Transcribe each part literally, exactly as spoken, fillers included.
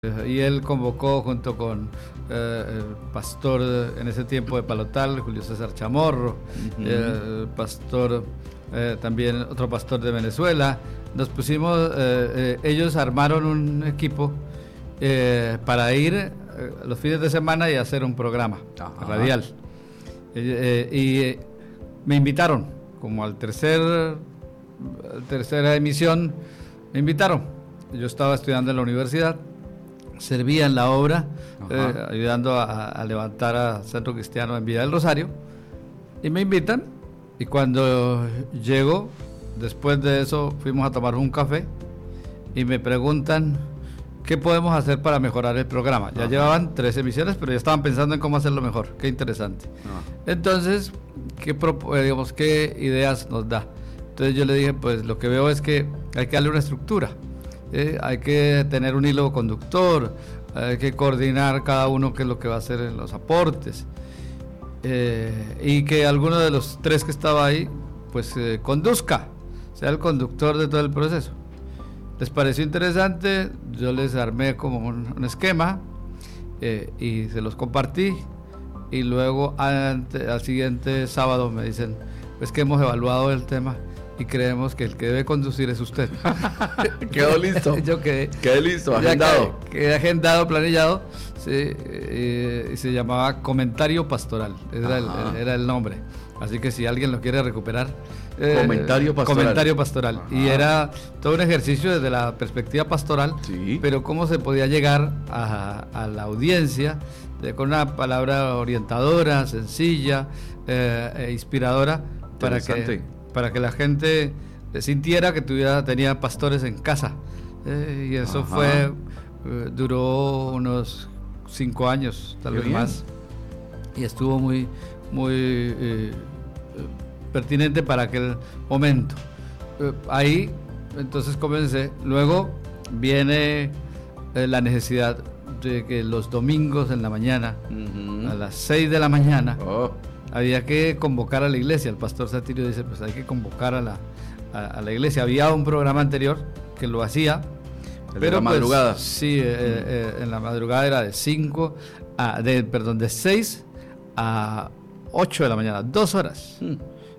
Y él convocó junto con eh, el pastor en ese tiempo de Palotal, Julio César Chamorro, uh-huh. eh, el pastor, eh, también otro pastor de Venezuela. Nos pusimos, eh, eh, ellos armaron un equipo eh, para ir eh, los fines de semana y hacer un programa Ajá. radial. Eh, eh, y eh, me invitaron, como al tercer, tercera emisión, me invitaron. Yo estaba estudiando en la universidad, servía en la obra, eh, ayudando a, a levantar a Centro Cristiano en Villa del Rosario, y me invitan, y cuando llego, después de eso, fuimos a tomar un café, y me preguntan, ¿qué podemos hacer para mejorar el programa? Ya Ajá. llevaban tres emisiones, pero ya estaban pensando en cómo hacerlo mejor, qué interesante. Ajá. Entonces, ¿qué, digamos, ¿qué ideas nos da? Entonces yo le dije, pues lo que veo es que hay que darle una estructura. Eh, hay que tener un hilo conductor, hay que coordinar cada uno qué es lo que va a hacer en los aportes, eh, y que alguno de los tres que estaba ahí pues eh, conduzca, sea el conductor de todo el proceso. Les pareció interesante, yo les armé como un, un esquema eh, y se los compartí, y luego ante, al siguiente sábado me dicen, pues que hemos evaluado el tema y creemos que el que debe conducir es usted. Quedó listo. Yo quedé, quedé listo, agendado. Quedé, quedé agendado, planillado, sí, eh, y se llamaba Comentario Pastoral, era el, era el nombre. Así que si alguien lo quiere recuperar, eh, Comentario Pastoral. Comentario Pastoral. Ajá. Y era todo un ejercicio desde la perspectiva pastoral, sí. pero cómo se podía llegar a, a la audiencia de, con una palabra orientadora, sencilla, eh, e inspiradora, para que para que la gente sintiera que tuviera, tenía pastores en casa. Eh, y eso Ajá. fue, eh, duró unos cinco años, tal Qué vez bien. más, y estuvo muy, muy eh, pertinente para aquel momento. Eh, ahí, entonces comencé. Luego viene eh, la necesidad de que los domingos en la mañana, uh-huh. a las seis de la mañana, oh. había que convocar a la iglesia. El pastor Satirio dice, pues hay que convocar a la, a, a la iglesia. Había un programa anterior que lo hacía, ¿El pero de la madrugada? Pues, sí, eh, eh, en la madrugada era de cinco, a, de, perdón, de seis a ocho de la mañana, dos horas. Mm.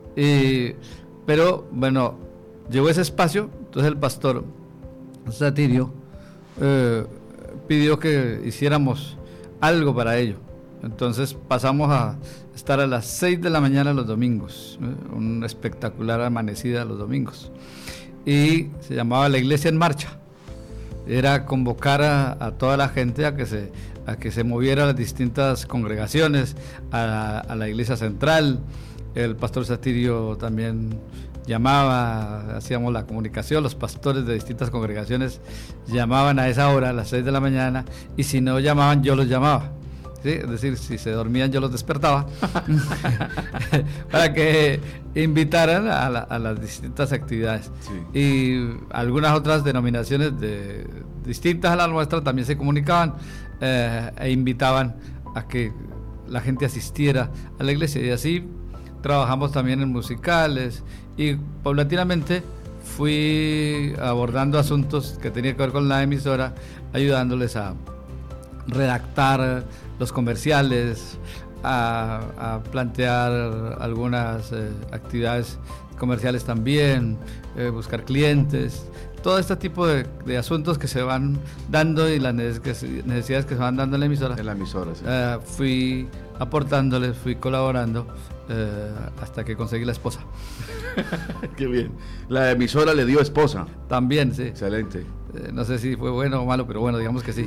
Y, pero bueno, llegó ese espacio, entonces el pastor Satirio eh, pidió que hiciéramos algo para ello. Entonces pasamos a estar a las seis de la mañana los domingos, ¿eh? Una espectacular amanecida los domingos. Y se llamaba La Iglesia en Marcha. Era convocar a, a toda la gente a que se, a que se moviera a las distintas congregaciones, a, a la iglesia central. El pastor Satirio también llamaba, hacíamos la comunicación, los pastores de distintas congregaciones llamaban a esa hora, a las seis de la mañana, y si no llamaban, yo los llamaba. ¿Sí? Es decir, si se dormían yo los despertaba para que invitaran a, la, a las distintas actividades. Sí. Y algunas otras denominaciones de, distintas a la nuestra también se comunicaban eh, e invitaban a que la gente asistiera a la iglesia, y así trabajamos también en musicales, y paulatinamente fui abordando asuntos que tenían que ver con la emisora, ayudándoles a redactar los comerciales, a, a plantear algunas eh, actividades comerciales también, eh, buscar clientes, todo este tipo de, de asuntos que se van dando y las necesidades que se van dando en la emisora. En la emisora, sí. Eh, fui aportándoles, fui colaborando eh, hasta que conseguí la esposa. Qué bien. La emisora le dio esposa. También, sí. Excelente. Eh, no sé si fue bueno o malo, pero bueno, digamos que sí.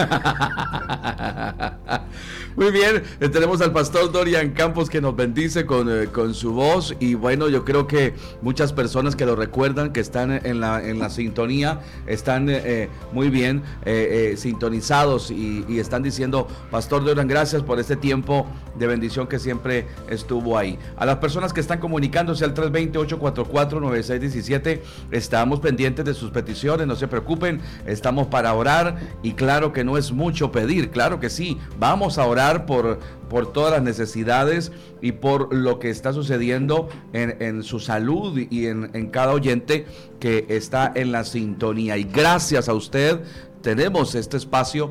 Muy bien, eh, tenemos al pastor Dorian Campos que nos bendice con, eh, con su voz, y bueno, yo creo que muchas personas que lo recuerdan, que están en la, en la sintonía, están eh, muy bien eh, eh, sintonizados y, y están diciendo, pastor Dorian, gracias por este tiempo de bendición que siempre estuvo ahí. A las personas que están comunicándose al tres dos cero, ocho cuatro cuatro, nueve seis uno siete, estamos pendientes de sus peticiones, no se preocupen, estamos para orar, y claro que no es mucho pedir, claro que sí, vamos a orar por, por todas las necesidades y por lo que está sucediendo en, en su salud y en, en cada oyente que está en la sintonía. Y gracias a usted tenemos este espacio